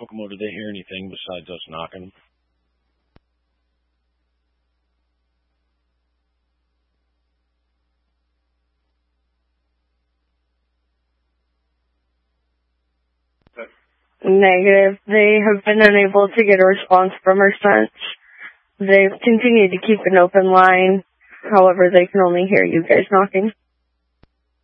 Kokomo, did they hear anything besides us knocking? Negative. They have been unable to get a response from her since. They've continued to keep an open line. However, they can only hear you guys knocking.